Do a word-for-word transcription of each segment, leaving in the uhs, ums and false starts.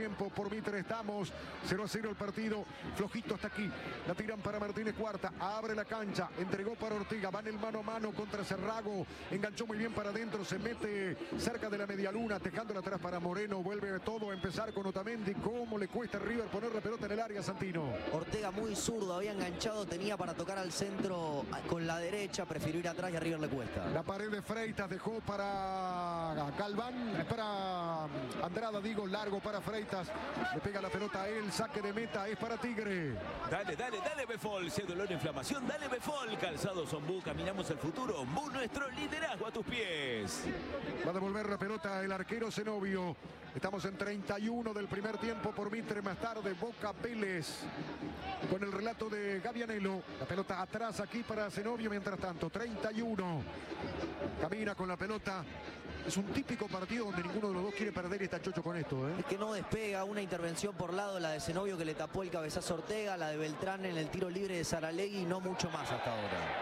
tiempo por Mitre. Estamos cero a cero el partido. Flojito hasta aquí. La tiran para Martínez Cuarta. Abre la cancha. Entregó para Ortega. Va en el mano a mano contra Cerrago. Enganchó muy bien para adentro. Se mete cerca de la media luna. Tejándola atrás para Moreno. Vuelve todo a empezar con Otamendi. ¿Cómo le cuesta a River poner la pelota en el área, Santino? Ortega muy zurdo. Había enganchado. Tenía para tocar al centro con la derecha. Prefirió ir atrás y a River le cuesta. La pared de Freitas dejó para Galván. Para Andrada, digo, largo para Freitas. Le pega la pelota a él. Saque de meta. Es para Tigre. Dale, dale, dale, Befol. Si hay dolor o inflamación, dale, Befol. Calzados Ombú, caminamos el futuro. Ombú, nuestro liderazgo a tus pies. Va a devolver la pelota el arquero Zenobio. Estamos en treinta y uno del primer tiempo por Mitre. Más tarde, Boca Vélez. Con el relato de Gavianello. La pelota atrás aquí para Zenobio. Mientras tanto, treinta y uno. Camina con la pelota. Es un típico partido donde ninguno de los dos quiere perder y está chocho con esto, ¿eh? Es que no despega. Una intervención por lado, la de Zenobio que le tapó el cabezazo a Ortega, la de Beltrán en el tiro libre de Saralegui, no mucho más hasta ahora.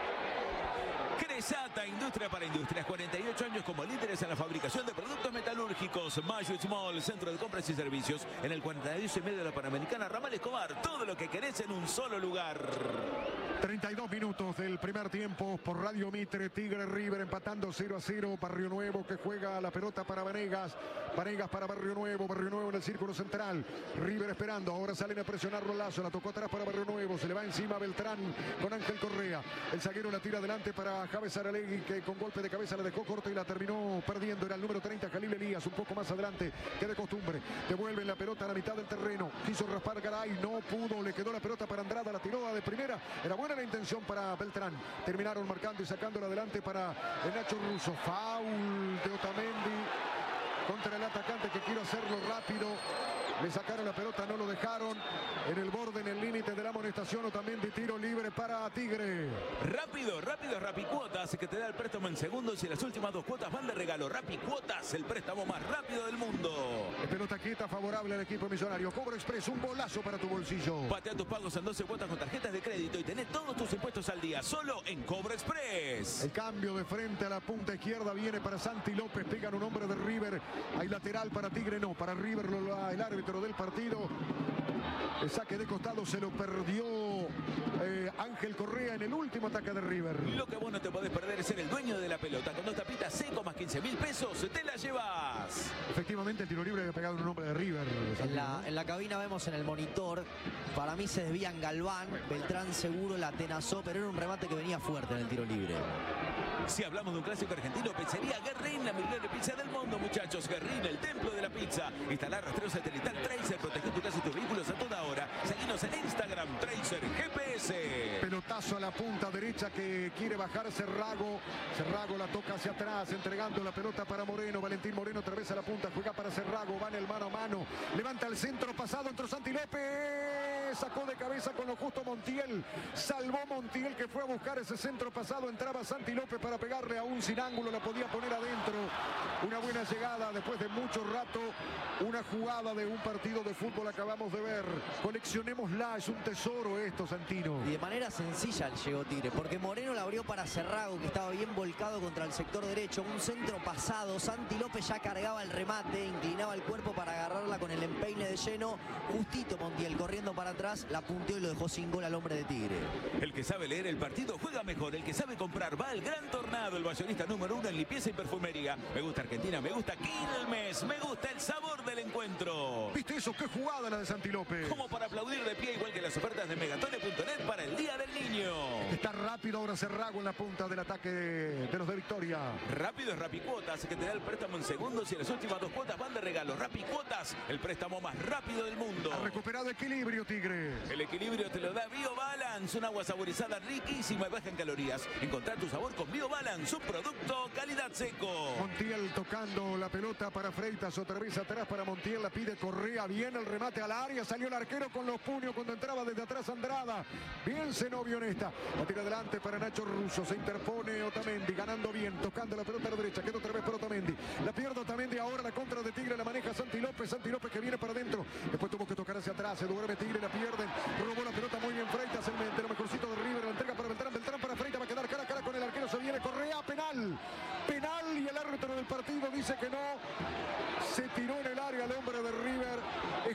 Cresata, industria para industrias, cuarenta y ocho años como líderes en la fabricación de productos metalúrgicos. Mayo Small, centro de compras y servicios, en el cuarenta y dos y medio de la Panamericana, Ramal Escobar. Todo lo que querés en un solo lugar. treinta y dos minutos del primer tiempo por Radio Mitre. Tigre River empatando cero a cero. Barrio Nuevo que juega la pelota para Vanegas. Vanegas para Barrio Nuevo. Barrio Nuevo en el círculo central. River esperando. Ahora salen a presionar Rolazo. La tocó atrás para Barrio Nuevo. Se le va encima Beltrán con Ángel Correa. El zaguero la tira adelante para Javes Saralegui, que con golpe de cabeza la dejó corta y la terminó perdiendo. Era el número treinta, Jalil Elías. Un poco más adelante que de costumbre. Devuelven la pelota a la mitad del terreno. Quiso raspar Garay. No pudo. Le quedó la pelota para Andrada. La tiró de primera. Era buena la intención para Beltrán. Terminaron marcando y sacándola adelante para el Nacho Russo. Foul de Otamendi contra el atacante que quiere hacerlo rápido. Le sacaron la pelota, no lo dejaron. En el borde, en el límite de la amonestación, Otamendi, tiro libre para Tigre. Rápido, rápido, Rapicuotas, que te da el préstamo en segundos y las últimas dos cuotas van de regalo. Rapicuotas, el préstamo más rápido del mundo. De pelota quieta, favorable al equipo millonario. Cobro Express, un golazo para tu bolsillo. Patea tus pagos en doce cuotas con tarjetas de crédito y tenés todos tus impuestos al día, solo en Cobro Express. El cambio de frente a la punta izquierda viene para Santi López. Pegan un hombre de River. Hay lateral para Tigre, no. Para River lo da el árbitro del partido. El saque de costado se lo perdió eh, Ángel Correa en el último ataque de River. Lo que vos no te podés perder es ser el dueño de la pelota. Con dos tapitas seco más quince mil pesos, te la llevas. Efectivamente, el tiro libre había pegado un hombre de River. En la, en la cabina vemos en el monitor, para mí se desvían Galván, Beltrán seguro la atenazó, pero era un remate que venía fuerte en el tiro libre. Si hablamos de un clásico argentino, pizzería Guerrín, la mejor pizza del mundo, muchachos. Guerrín, el templo de la pizza. Instalar rastreo satelital Tracer, proteger tu casa y tus vehículos a toda hora. Seguinos en Instagram, Tracer G P S. Pelotazo a la punta derecha que quiere bajar Cerrago. Cerrago la toca hacia atrás, entregando la pelota para Moreno. Valentín Moreno otra vez a la punta, juega para Cerrago, va en el mano a mano. Levanta el centro pasado, entró Santi López. Sacó de cabeza con lo justo Montiel. Salvó Montiel, que fue a buscar ese centro pasado. Entraba Santi López para pegarle a un sin ángulo, la podía poner adentro. Una buena llegada después de mucho rato. Una jugada de un partido de fútbol acabamos de ver. Coleccionémosla, es un tesoro esto, Santino. Y de manera sencilla llegó Tigre, porque Moreno la abrió para Cerrago, que estaba bien volcado contra el sector derecho. Un centro pasado, Santi López ya cargaba el remate, inclinaba el cuerpo para agarrarla con el empeine de lleno. Justito Montiel corriendo para atrás, la punteó y lo dejó sin gol al hombre de Tigre. El que sabe leer el partido juega mejor. El que sabe comprar va al Gran Tornado, el bayonista número uno en limpieza y perfumería. Me gusta Argentina, me gusta Quilmes, me gusta el sabor del encuentro. ¿Viste eso? ¡Qué jugada la de Santi López! Como para aplaudir de pie, igual que las ofertas de megatone punto net para el Día del Niño. Está rápido ahora Cerrago en la punta del ataque de los de Victoria. Rápido es Rapicuotas, que te da el préstamo en segundos y las últimas dos cuotas van de regalo. Rapicuotas, el préstamo más rápido del mundo. Ha recuperado equilibrio, Tigre. El equilibrio te lo da BioBalance, un agua saborizada riquísima y baja en calorías. Encontrar tu sabor con BioBalance, un producto calidad seco. Montiel tocando la pelota para Freitas, otra vez atrás para Montiel, la pide Correa, bien el remate al área, salió el arquero con los puños cuando entraba desde atrás Andrada. Bien Zenobio en esta, la tira adelante para Nacho Russo, se interpone Otamendi, ganando bien, tocando la pelota a la derecha, queda otra vez para Otamendi. La pierde Otamendi, ahora la contra de Tigre, la maneja Santi López, Santi López que viene para adentro, después tuvo que tocar hacia atrás, se duerme Tigre, la pierden, robó la pelota muy bien Freitas, el de lo mejorcito de River, la entrega para Beltrán, Beltrán para Freitas, va a quedar cara a cara con el arquero, se viene Correa, penal, penal y el árbitro del partido dice que no, se tiró en el área el hombre de River.